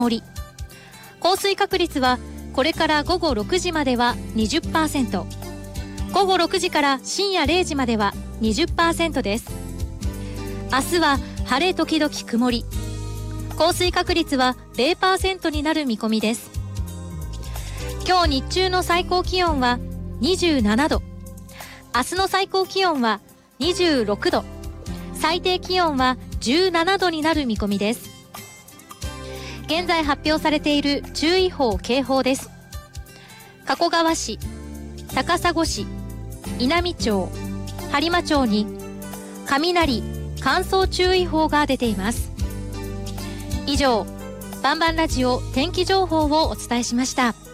り。降水確率はこれから午後6時までは 20%、 午後6時から深夜0時までは 20% です。明日は晴れ時々曇り、降水確率は 0% になる見込みです。今日日中の最高気温は27度、明日の最高気温は26度、最低気温は17度になる見込みです。現在発表されている注意報・警報です。加古川市、高砂市、稲美町、播磨町に雷・乾燥注意報が出ています。以上、バンバンラジオ天気情報をお伝えしました。